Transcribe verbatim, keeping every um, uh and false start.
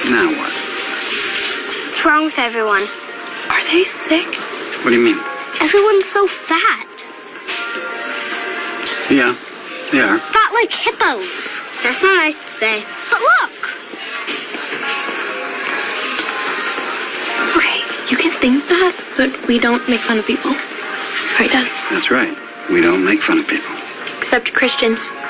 Now what? What's wrong with everyone? Are they sick? What do you mean? Everyone's so fat. Yeah, they are. Fat like hippos. That's not nice to say. But look! Okay, you can think that, but we don't make fun of people. Right, Dad? That's right. We don't make fun of people. Except Christians.